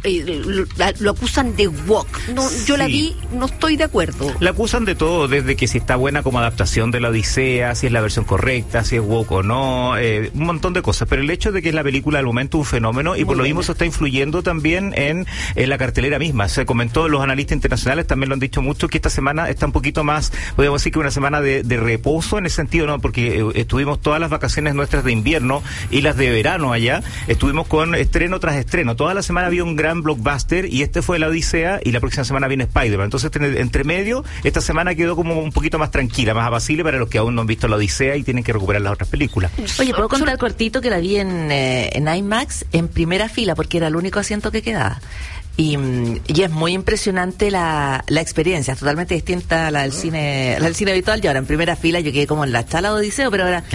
lo acusan de woke. No, yo la vi, no estoy de acuerdo. La acusan de todo, desde que si está buena como adaptación de la Odisea, si es la versión correcta, si es woke o no, un montón de cosas, pero el hecho de que es la película del momento un fenómeno y por lo mismo se está influyendo también en la cartelera misma. Se comentó, los analistas internacionales también lo han dicho mucho, que esta semana está un poquito más, podemos decir que una semana de reposo en ese sentido, ¿no? Porque estuvimos todas las vacaciones nuestras de invierno y las de verano allá, estuvimos con estreno tras estreno. Toda la semana había un gran blockbuster y este fue la Odisea y la próxima semana viene Spider-Man. Entonces, entre medio, esta semana quedó como un poquito más tranquila, más apacible para los que aún no han visto la Odisea y tienen que recuperar las otras películas. Oye, ¿puedo contar cortito que la vi en IMAX en primera fila porque era el único asiento que quedaba? Y es muy impresionante la experiencia, es totalmente distinta a la del cine habitual. Y ahora en primera fila yo quedé como en la chala de Odiseo, pero ahora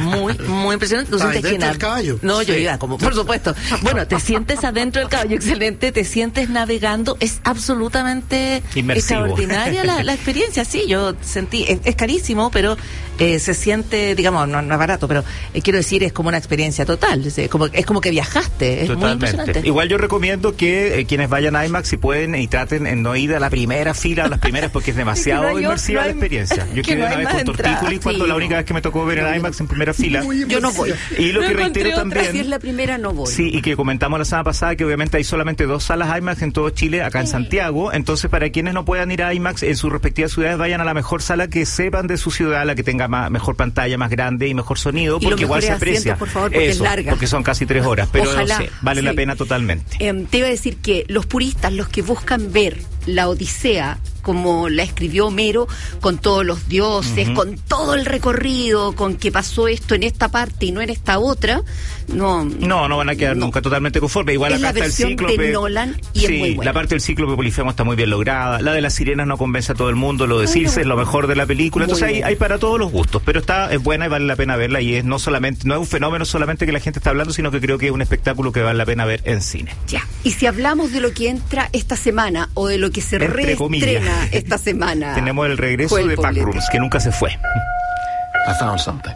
muy impresionante. ¿Tú sientes dentro del caballo? No, yo iba como, por supuesto. Bueno, te sientes adentro del caballo, excelente, te sientes navegando, es absolutamente inmersivo. Extraordinaria la experiencia. Sí, yo sentí, es carísimo, pero se siente, digamos, no es barato, pero quiero decir, es como una experiencia total, es como que viajaste, es muy impresionante. Igual yo recomiendo que quienes vayan a IMAX si pueden y traten en no ir a la primera fila, a las primeras, porque es demasiado inmersiva la experiencia. Yo quedé una vez con tortícolis cuando la única vez que me tocó ver en IMAX en primera fila. Yo no voy. Y lo que reitero también, si es la primera no voy. Sí, y que comentamos la semana pasada que obviamente hay solamente 2 salas IMAX en todo Chile, acá en Santiago. Entonces, para quienes no puedan ir a IMAX en sus respectivas ciudades, vayan a la mejor sala que sepan de su ciudad, la que tenga mejor pantalla, más grande y mejor sonido, porque igual se aprecia. Por favor, porque es larga. Porque son casi 3 horas, pero ojalá, vale la pena totalmente. Te iba a decir que los puristas, los que buscan ver la Odisea como la escribió Homero, con todos los dioses, con todo el recorrido, con que pasó esto en esta parte y no en esta otra, no van a quedar nunca totalmente conformes. Igual es acá la está el Cíclope de Nolan y es muy buena. La parte del Cíclope Polifemo está muy bien lograda, la de las sirenas no convence a todo el mundo, lo de Circe es lo mejor de la película, entonces hay para todos los gustos, pero es buena y vale la pena verla y no es un fenómeno solamente que la gente está hablando, sino que creo que es un espectáculo que vale la pena ver en cine. Ya, y si hablamos de lo que entra esta semana o de lo que se reestrena esta semana, tenemos el regreso de Backrooms, que nunca se fue. I found something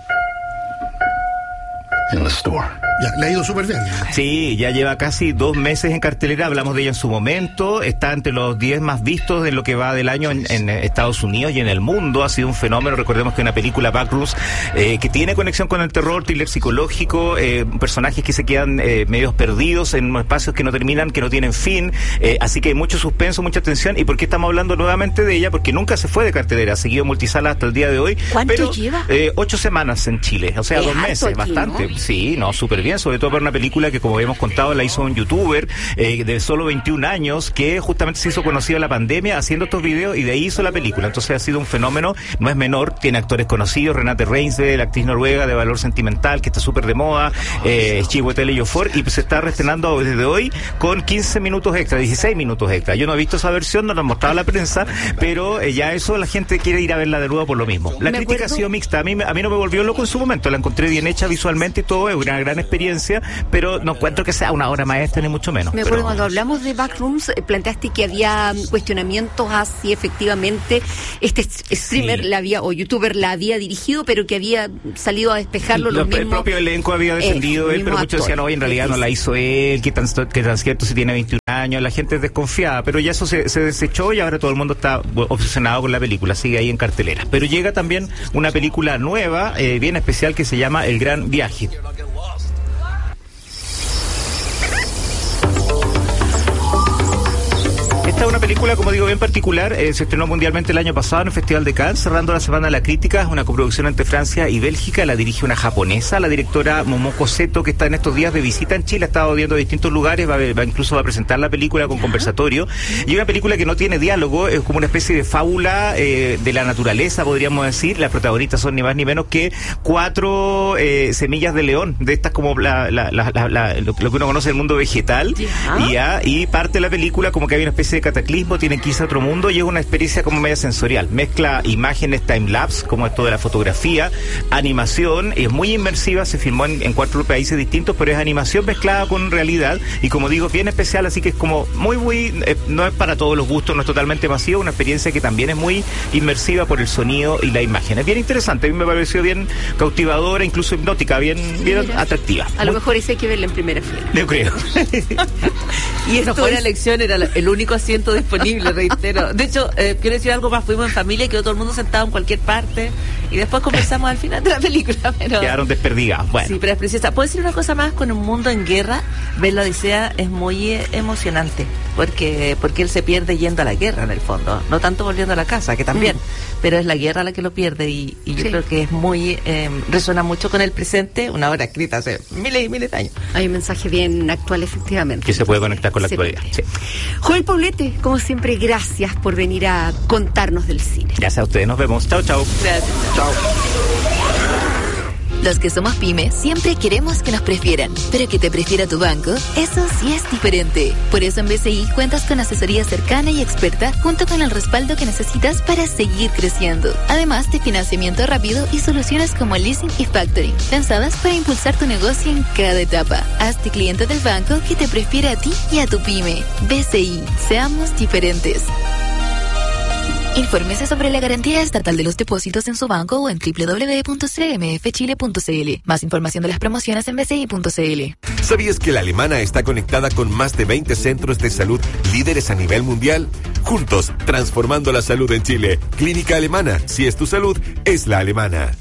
in the store. Ya, le ha ido súper bien. Sí, ya lleva casi 2 meses en cartelera, hablamos de ella en su momento, está entre los 10 más vistos de lo que va del año en Estados Unidos y en el mundo, ha sido un fenómeno. Recordemos que una película Backrooms que tiene conexión con el terror, thriller psicológico, personajes que se quedan medios perdidos en espacios que no terminan, que no tienen fin, así que hay mucho suspenso, mucha tensión. ¿Y por qué estamos hablando nuevamente de ella? Porque nunca se fue de cartelera, ha seguido multisala hasta el día de hoy. ¿Cuánto lleva? 8 semanas en Chile, o sea, 2 meses, aquí, bastante, ¿no? Sí, súper bien, sobre todo para una película que, como habíamos contado, la hizo un youtuber de solo 21 años que justamente se hizo conocido en la pandemia haciendo estos videos y de ahí hizo la película. Entonces ha sido un fenómeno, no es menor, tiene actores conocidos, Renate Reinsve, la actriz noruega de Valor Sentimental, que está súper de moda, Chiwetel Ejiofor, y se está reestrenando desde hoy con 15 minutos extra, 16 minutos extra. Yo no he visto esa versión, no la han mostrado a la prensa, pero ya eso la gente quiere ir a verla de nuevo por lo mismo. La crítica ha sido mixta, a mí no me volvió loco en su momento, la encontré bien hecha visualmente y todo, es una gran experiencia. experiencia, pero no encuentro que sea una obra maestra ni mucho menos. Me acuerdo cuando hablamos de Backrooms, planteaste que había cuestionamientos a si efectivamente este streamer o youtuber la había dirigido, pero que había salido a despejarlo los mismos. El propio elenco había defendido él, pero muchos decían, en realidad no la hizo él, qué tan cierto si tiene 21 años, la gente es desconfiada, pero ya eso se desechó y ahora todo el mundo está obsesionado con la película, sigue ahí en cartelera. Pero llega también una película nueva, bien especial, que se llama El Gran Viaje. Esta es una película, como digo, bien particular. Se estrenó mundialmente el año pasado en el Festival de Cannes, cerrando la Semana de la Crítica. Es una coproducción entre Francia y Bélgica. La dirige una japonesa, la directora Momoko Seto, que está en estos días de visita en Chile. Ha estado viendo distintos lugares, incluso va a presentar la película con conversatorio. Y una película que no tiene diálogo, es como una especie de fábula de la naturaleza, podríamos decir. Las protagonistas son ni más ni menos que 4 semillas de león, de estas como lo que uno conoce del mundo vegetal. Y parte de la película como que hay una especie de cataclismo, tienen que irse a otro mundo y es una experiencia como media sensorial. Mezcla imágenes time-lapse, como esto de la fotografía, animación, es muy inmersiva, se filmó en 4 países distintos, pero es animación mezclada con realidad y, como digo, bien especial, así que es como muy, no es para todos los gustos, no es totalmente masiva, una experiencia que también es muy inmersiva por el sonido y la imagen. Es bien interesante, a mí me pareció bien cautivadora, incluso hipnótica, bien atractiva. A lo mejor ese hay que verla en primera fila. Yo creo. Y esta buena elección, era el único asiento disponible, reitero. De hecho, quiero decir algo más, fuimos en familia y quedó todo el mundo sentado en cualquier parte y después conversamos al final de la película, pero quedaron desperdigados. Bueno. Sí, pero es preciosa. ¿Puedo decir una cosa más? Con un mundo en guerra, ver la Odisea es muy emocionante, porque él se pierde yendo a la guerra en el fondo, no tanto volviendo a la casa, que también, pero es la guerra la que lo pierde y yo creo que es muy, resuena mucho con el presente, una obra escrita hace miles y miles de años. Hay un mensaje bien actual, efectivamente. Que se puede conectar con la actualidad. Sí. Joel Poblete, como siempre, gracias por venir a contarnos del cine. Gracias a ustedes, nos vemos. Chao. Gracias. Chao. Los que somos pyme siempre queremos que nos prefieran, pero que te prefiera tu banco, eso sí es diferente. Por eso en BCI cuentas con asesoría cercana y experta junto con el respaldo que necesitas para seguir creciendo. Además de financiamiento rápido y soluciones como leasing y factoring, pensadas para impulsar tu negocio en cada etapa. Hazte cliente del banco que te prefiere a ti y a tu pyme. BCI, seamos diferentes. Infórmese sobre la garantía estatal de los depósitos en su banco o en www.cmfchile.cl. Más información de las promociones en bci.cl. ¿Sabías que la Alemana está conectada con más de 20 centros de salud líderes a nivel mundial? Juntos, transformando la salud en Chile. Clínica Alemana. Si es tu salud, es la alemana.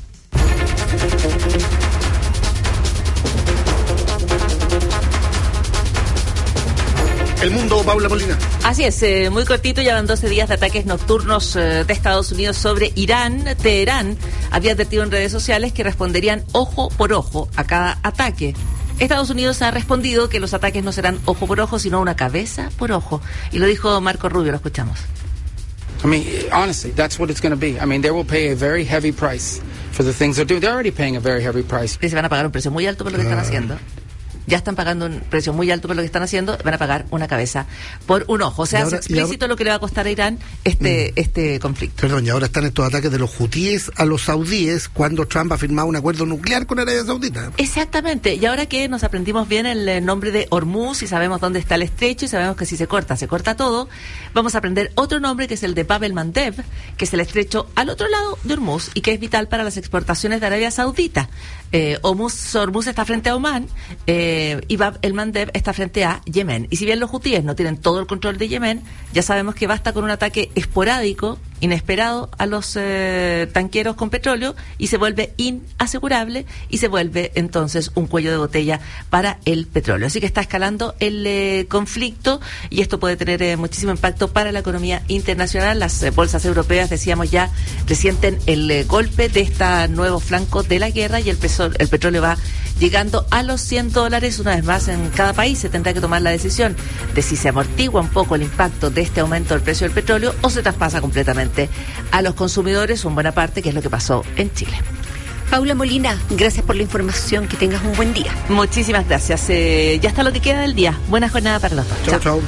El mundo, Paula Molina. Así es, muy cortito, ya van 12 días de ataques nocturnos de Estados Unidos sobre Irán. Teherán había advertido en redes sociales que responderían ojo por ojo a cada ataque. Estados Unidos ha respondido que los ataques no serán ojo por ojo, sino una cabeza por ojo. Y lo dijo Marco Rubio, lo escuchamos. I mean, honestly, that's what it's going to be. I mean, they will pay a very heavy price for the things they're doing. They're already paying a very heavy price. Se van a pagar un precio muy alto por lo que están haciendo. Ya están pagando un precio muy alto por lo que están haciendo, van a pagar una cabeza por un ojo. O sea, es explícito lo que le va a costar a Irán este conflicto. Perdón, y ahora están estos ataques de los hutíes a los saudíes cuando Trump ha firmado un acuerdo nuclear con Arabia Saudita. Exactamente, y ahora que nos aprendimos bien el nombre de Hormuz y sabemos dónde está el estrecho y sabemos que si se corta todo, vamos a aprender otro nombre que es el de Bab el-Mandeb, que es el estrecho al otro lado de Hormuz y que es vital para las exportaciones de Arabia Saudita. Hormuz está frente a Omán, y Bab el-Mandeb está frente a Yemen. Y si bien los hutíes no tienen todo el control de Yemen, ya sabemos que basta con un ataque esporádico, inesperado a los tanqueros con petróleo y se vuelve inasegurable y se vuelve entonces un cuello de botella para el petróleo. Así que está escalando el conflicto y esto puede tener muchísimo impacto para la economía internacional. Las bolsas europeas, decíamos ya, resienten el golpe de este nuevo flanco de la guerra y el petróleo va llegando a los $100. Una vez más, en cada país se tendrá que tomar la decisión de si se amortigua un poco el impacto de este aumento del precio del petróleo o se traspasa completamente a los consumidores, en buena parte, que es lo que pasó en Chile. Paula Molina, gracias por la información, que tengas un buen día. Muchísimas gracias. Ya está lo que queda del día. Buena jornada para los dos. Chao.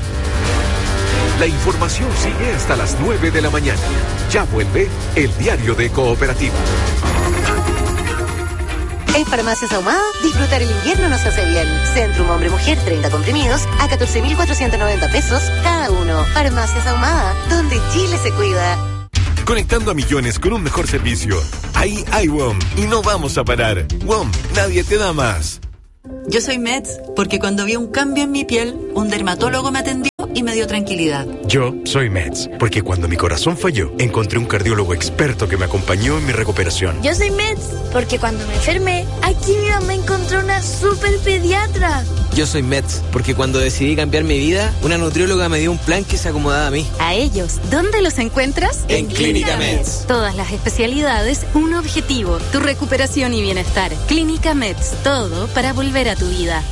La información sigue hasta las 9 de la mañana. Ya vuelve el diario de Cooperativa. En Farmacias Ahumada, disfrutar el invierno nos hace bien. Centrum Hombre-Mujer, 30 comprimidos a 14.490 pesos cada uno. Farmacias Ahumada, donde Chile se cuida. Conectando a millones con un mejor servicio. Ahí hay WOM y no vamos a parar. WOM, nadie te da más. Yo soy Meds porque cuando vi un cambio en mi piel, un dermatólogo me atendió y me dio tranquilidad. Yo soy Meds porque cuando mi corazón falló, encontré un cardiólogo experto que me acompañó en mi recuperación. Yo soy Meds porque cuando me enfermé, aquí mi mamá encontró una super pediatra. Yo soy Meds porque cuando decidí cambiar mi vida, una nutrióloga me dio un plan que se acomodaba a mí. A ellos, ¿dónde los encuentras? En Clínica Meds. Todas las especialidades, un objetivo, tu recuperación y bienestar. Clínica Meds, todo para volver a tu vida.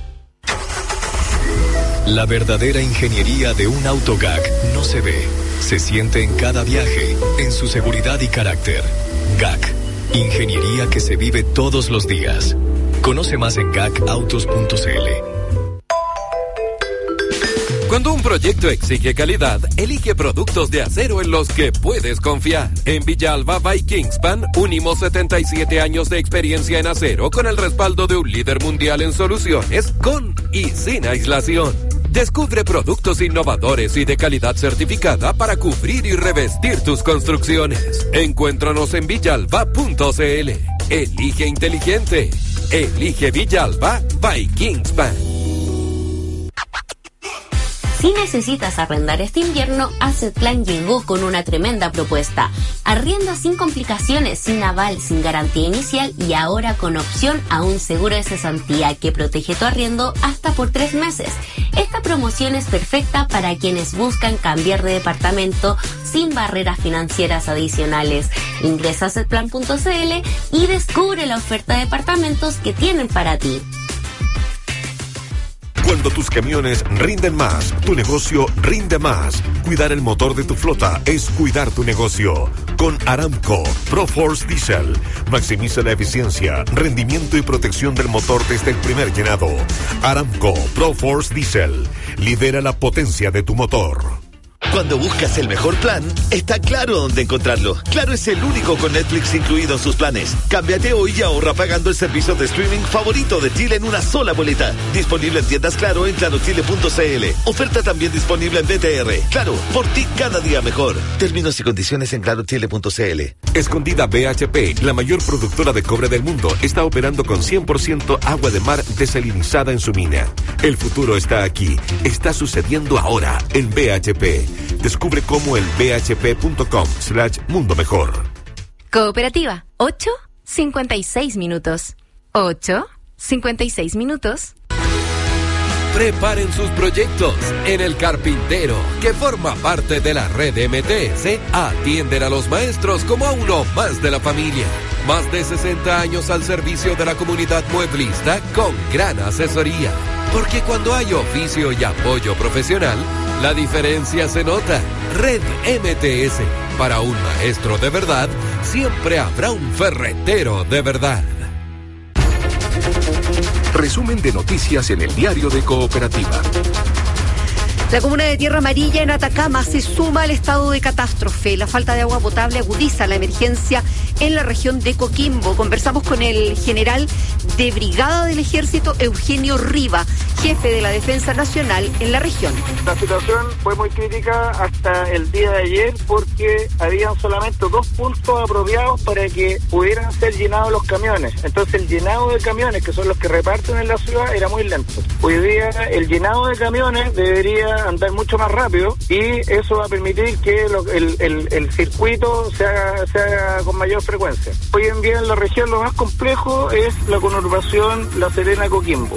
La verdadera ingeniería de un auto GAC no se ve, se siente en cada viaje, en su seguridad y carácter. GAC, ingeniería que se vive todos los días. Conoce más en gacautos.cl. Cuando un proyecto exige calidad, elige productos de acero en los que puedes confiar. En Villalba by Kingspan, unimos 77 años de experiencia en acero con el respaldo de un líder mundial en soluciones con y sin aislación. Descubre productos innovadores y de calidad certificada para cubrir y revestir tus construcciones. Encuéntranos en villalba.cl. Elige inteligente. Elige Villalba by Kingspan. Si necesitas arrendar este invierno, Asset Plan llegó con una tremenda propuesta. Arrienda sin complicaciones, sin aval, sin garantía inicial y ahora con opción a un seguro de cesantía que protege tu arriendo hasta por 3 meses. Esta promoción es perfecta para quienes buscan cambiar de departamento sin barreras financieras adicionales. Ingresa a assetplan.cl y descubre la oferta de departamentos que tienen para ti. Cuando tus camiones rinden más, tu negocio rinde más. Cuidar el motor de tu flota es cuidar tu negocio. Con Aramco ProForce Diesel, maximiza la eficiencia, rendimiento y protección del motor desde el primer llenado. Aramco ProForce Diesel, lidera la potencia de tu motor. Cuando buscas el mejor plan, está Claro dónde encontrarlo. Claro es el único con Netflix incluido en sus planes. Cámbiate hoy y ahorra pagando el servicio de streaming favorito de Chile en una sola boleta. Disponible en tiendas Claro en clarochile.cl. Oferta también disponible en BTR. Claro, por ti cada día mejor. Términos y condiciones en clarochile.cl. Escondida BHP, la mayor productora de cobre del mundo, está operando con 100% agua de mar desalinizada en su mina. El futuro está aquí. Está sucediendo ahora en BHP. Descubre cómo en bhp.com/mundo mejor. Cooperativa, 8:56 minutos. 8:56 minutos. Preparen sus proyectos. En El Carpintero, que forma parte de la red MTS, atienden a los maestros como a uno más de la familia. Más de 60 años al servicio de la comunidad mueblista con gran asesoría. Porque cuando hay oficio y apoyo profesional, la diferencia se nota. Red MTS. Para un maestro de verdad, siempre habrá un ferretero de verdad. Resumen de noticias en el diario de Cooperativa. La comuna de Tierra Amarilla en Atacama se suma al estado de catástrofe. La falta de agua potable agudiza la emergencia en la región de Coquimbo. Conversamos con el general de brigada del ejército, Eugenio Riva, jefe de la Defensa Nacional en la región. La situación fue muy crítica hasta el día de ayer porque habían solamente 2 puntos apropiados para que pudieran ser llenados los camiones. Entonces el llenado de camiones, que son los que reparten en la ciudad, era muy lento. Hoy día el llenado de camiones debería andar mucho más rápido y eso va a permitir que el circuito se haga con mayor frecuencia. Hoy en día en la región lo más complejo es la conurbación La Serena-Coquimbo.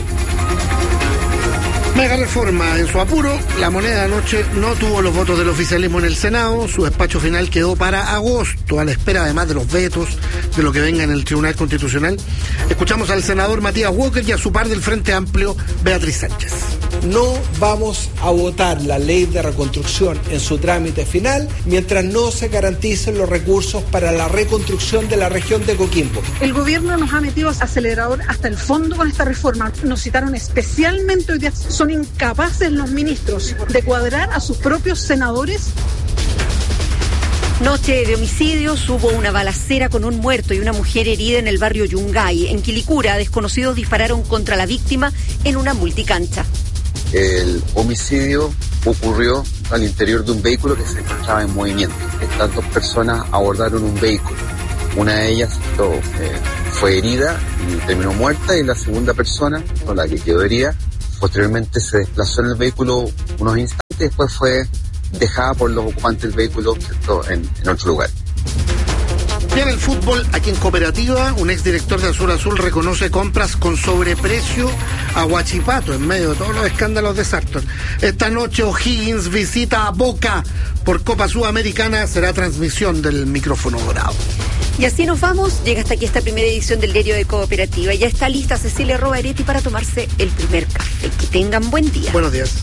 Mega reforma en su apuro. La Moneda anoche no tuvo los votos del oficialismo en el Senado. Su despacho final quedó para agosto, a la espera además de los vetos de lo que venga en el Tribunal Constitucional. Escuchamos al senador Matías Walker y a su par del Frente Amplio, Beatriz Sánchez. No vamos a votar la ley de reconstrucción en su trámite final mientras no se garanticen los recursos para la reconstrucción de la región de Coquimbo. El gobierno nos ha metido acelerador hasta el fondo con esta reforma. Nos citaron especialmente hoy día. Son incapaces los ministros de cuadrar a sus propios senadores. Noche de homicidios, hubo una balacera con un muerto y una mujer herida en el barrio Yungay. En Quilicura, desconocidos dispararon contra la víctima en una multicancha. El homicidio ocurrió al interior de un vehículo que se encontraba en movimiento. Estas dos personas abordaron un vehículo. Una de ellas fue herida y terminó muerta, y la segunda persona, con la que quedó herida, posteriormente se desplazó en el vehículo unos instantes y después fue dejada por los ocupantes del vehículo en otro lugar. Bien, el fútbol, aquí en Cooperativa, un exdirector de Azul Azul reconoce compras con sobreprecio a Huachipato en medio de todos los escándalos de Sartor. Esta noche O'Higgins visita a Boca por Copa Sudamericana, será transmisión del micrófono dorado. Y así nos vamos, llega hasta aquí esta primera edición del Diario de Cooperativa. Ya está lista Cecilia Robaretti para tomarse el primer café. Que tengan buen día. Buenos días.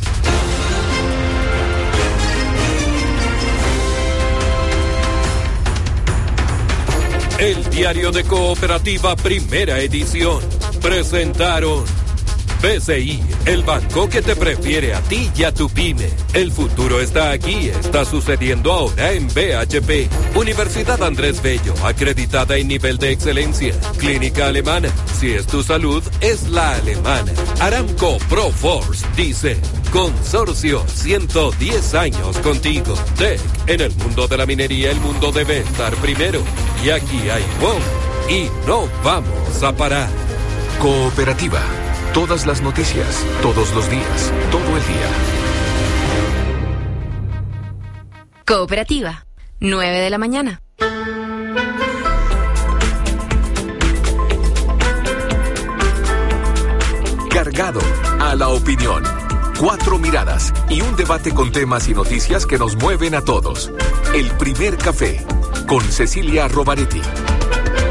El Diario de Cooperativa, primera edición. Presentaron BCI, el banco que te prefiere a ti y a tu pyme. El futuro está aquí, está sucediendo ahora en BHP. Universidad Andrés Bello, acreditada en nivel de excelencia. Clínica alemana, si es tu salud, es la alemana. Aramco Proforce dice: Consorcio, 110 años contigo. TEC, en el mundo de la minería, el mundo debe estar primero. Y aquí hay WOM y no vamos a parar. Cooperativa. Todas las noticias, todos los días, todo el día. Cooperativa, 9 de la mañana. Cargado a la opinión. 4 miradas y un debate con temas y noticias que nos mueven a todos. El primer café con Cecilia Robaretti.